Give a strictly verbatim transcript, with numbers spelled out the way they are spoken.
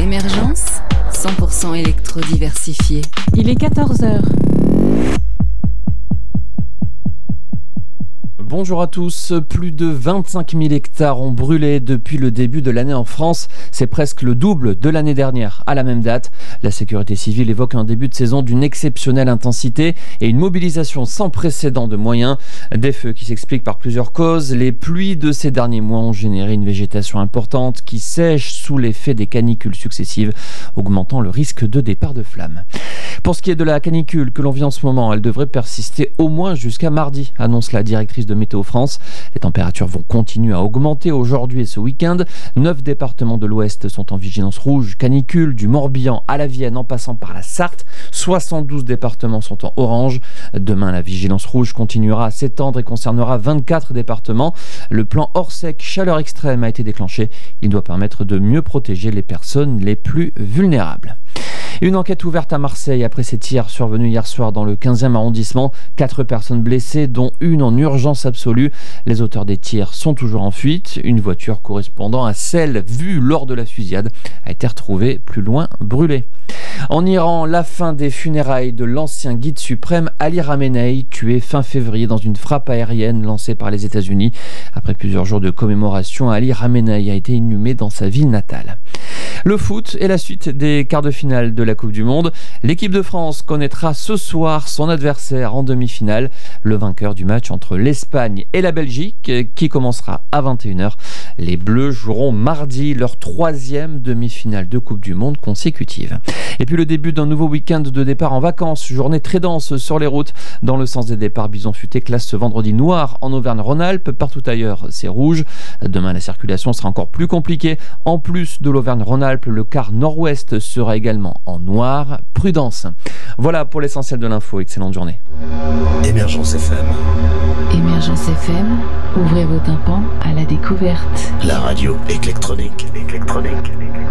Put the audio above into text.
Émergence, cent pour cent électro-diversifié. Il est quatorze heures. Bonjour à tous, plus de vingt-cinq mille hectares ont brûlé depuis le début de l'année en France. C'est presque le double de l'année dernière à la même date. La sécurité civile évoque un début de saison d'une exceptionnelle intensité et une mobilisation sans précédent de moyens. Des feux qui s'expliquent par plusieurs causes. Les pluies de ces derniers mois ont généré une végétation importante qui sèche sous l'effet des canicules successives, augmentant le risque de départ de flammes. Pour ce qui est de la canicule que l'on vit en ce moment, elle devrait persister au moins jusqu'à mardi, annonce la directrice de Météo France. Les températures vont continuer à augmenter aujourd'hui et ce week-end. Neuf départements de l'Ouest sont en vigilance rouge canicule, du Morbihan à la Vienne en passant par la Sarthe. soixante-douze départements sont en orange. Demain, la vigilance rouge continuera à s'étendre et concernera vingt-quatre départements. Le plan Orsec chaleur extrême a été déclenché. Il doit permettre de mieux protéger les personnes les plus vulnérables. Une enquête ouverte à Marseille après ces tirs survenus hier soir dans le quinzième arrondissement. Quatre personnes blessées, dont une en urgence absolue. Les auteurs des tirs sont toujours en fuite. Une voiture correspondant à celle vue lors de la fusillade a été retrouvée plus loin, brûlée. En Iran, la fin des funérailles de l'ancien guide suprême Ali Khamenei, tué fin février dans une frappe aérienne lancée par les États-Unis. Après plusieurs jours de commémoration, Ali Khamenei a été inhumé dans sa ville natale. Le foot et la suite des quarts de finale de la Coupe du Monde. L'équipe de France connaîtra ce soir son adversaire en demi-finale, le vainqueur du match entre l'Espagne et la Belgique, qui commencera à vingt et une heures. Les Bleus joueront mardi leur troisième demi-finale de Coupe du Monde consécutive. Et puis le début d'un nouveau week-end de départ en vacances, journée très dense sur les routes. Dans le sens des départs, Bison Futé classe ce vendredi noir en Auvergne-Rhône-Alpes. Partout ailleurs, c'est rouge. Demain, la circulation sera encore plus compliquée. En plus de l'Auvergne-Rhône-Alpes, le quart nord-ouest sera également en noir. Prudence. Voilà pour l'essentiel de l'info. Excellente journée. Émergence F M. Émergence F M, ouvrez vos tympans à la découverte. La radio électronique. électronique.